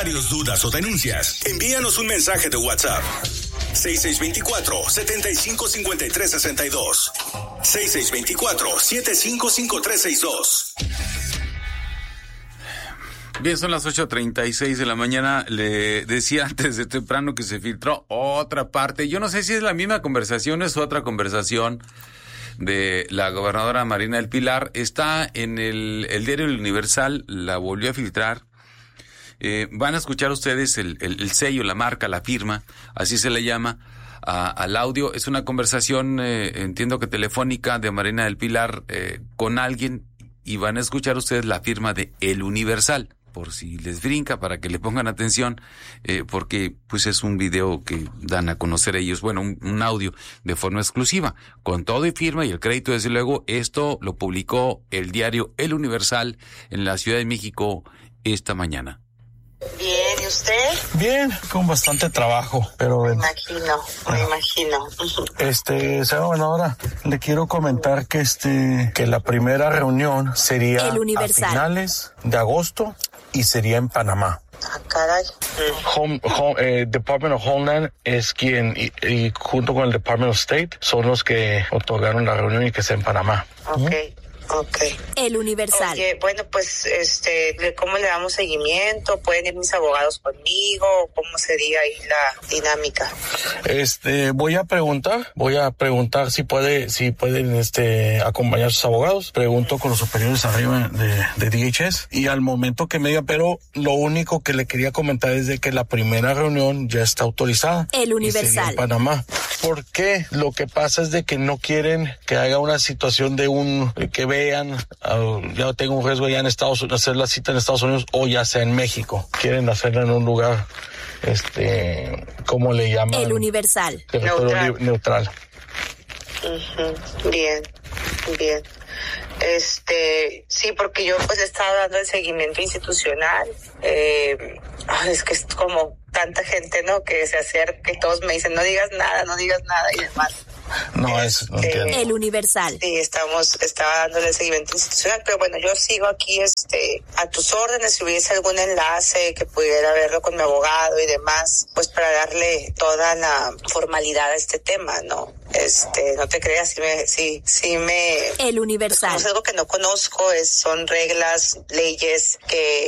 comentarios, dudas o denuncias, envíanos un mensaje de WhatsApp. 6624-755362. 6624-755362. Bien, son las 8:36 de la mañana. Le decía antes de temprano que se filtró otra parte. Yo no sé si es la misma conversación, es otra conversación de la gobernadora Marina del Pilar. Está en el diario El Universal, la volvió a filtrar. Van a escuchar ustedes el sello, la marca, la firma, así se le llama al audio. Es una conversación, entiendo que telefónica, de Marina del Pilar con alguien, y van a escuchar ustedes la firma de El Universal, por si les brinca, para que le pongan atención, porque pues es un video que dan a conocer ellos, bueno, un audio de forma exclusiva, con todo y firma y el crédito, desde luego. Esto lo publicó el diario El Universal en la Ciudad de México esta mañana. Bien, ¿y usted? Bien, con bastante trabajo, pero... Me imagino. Señora gobernadora, le quiero comentar que la primera reunión sería a finales de agosto y sería en Panamá. Ah, caray. Department of Homeland es quien, y junto con el Department of State, son los que otorgaron la reunión y que sea en Panamá. Okay. El Universal. Oye, bueno, pues, ¿cómo le damos seguimiento? ¿Pueden ir mis abogados conmigo? ¿Cómo sería ahí la dinámica? Voy a preguntar si pueden, acompañar a sus abogados. Pregunto con los superiores arriba de DHS, y al momento que me diga, pero lo único que le quería comentar es de que la primera reunión ya está autorizada. El Universal. En Panamá. ¿Por qué? Lo que pasa es de que no quieren que haya una situación de que vean, ya tengo un riesgo ya en Estados Unidos, hacer la cita en Estados Unidos o ya sea en México. Quieren hacerla en un lugar, ¿cómo le llaman? El Universal. Territorio neutral. Uh-huh. Bien. Sí, porque yo pues he estado dando el seguimiento institucional. Es que es como tanta gente, ¿no? Que se acerca y todos me dicen, no digas nada y demás. No, eso no entiendo. El Universal. Sí, estaba dándole el seguimiento institucional, pero bueno, yo sigo aquí, a tus órdenes. Si hubiese algún enlace que pudiera verlo con mi abogado y demás, pues para darle toda la formalidad a este tema, ¿no? No te creas, sí me... El Universal. Es algo que no conozco, son reglas, leyes que